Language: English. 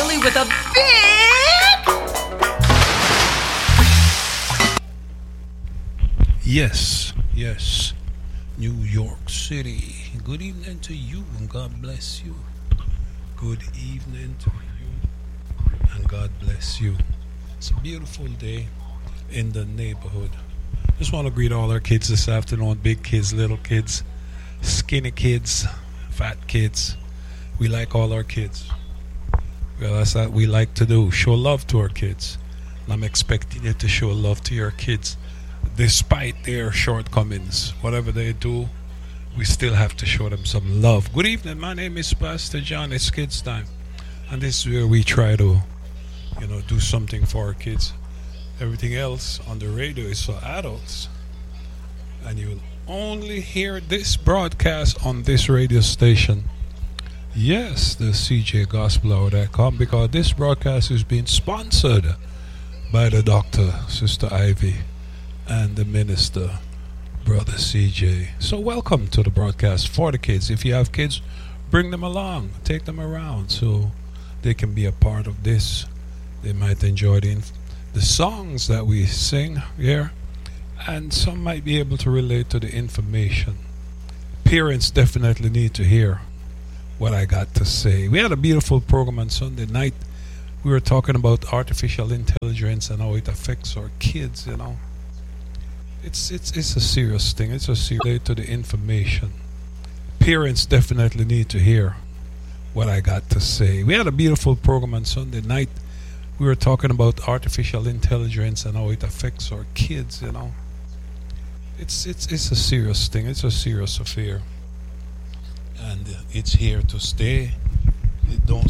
Molly with a big... Yes, yes. New York City. Good evening to you and God bless you. Good evening to you and God bless you. It's a beautiful day in the neighborhood. Just want to greet all our kids this afternoon, big kids, little kids, skinny kids, fat kids. We like all our kids. Well, that's what we like to do, show love to our kids. And I'm expecting you to show love to your kids despite their shortcomings. Whatever they do, we still have to show them some love. Good evening, my name is Pastor John. It's kids time. And this is where we try to, do something for our kids. Everything else on the radio is for adults. And you'll only hear this broadcast on this radio station. Yes, the CJGospelHour.com, because this broadcast is being sponsored by the doctor, Sister Ivy, and the minister, Brother CJ. So welcome to the broadcast for the kids. If you have kids, bring them along, take them around so they can be a part of this. They might enjoy the songs that we sing here, and some might be able to relate to the information. Parents definitely need to hear what I got to say. We had a beautiful program on Sunday night. We were talking about artificial intelligence and how it affects our kids, It's a serious thing. It's a serious to the information. Parents definitely need to hear what I got to say. We had a beautiful program on Sunday night. We were talking about artificial intelligence and how it affects our kids, It's a serious thing. It's a serious affair. And it's here to stay. It don't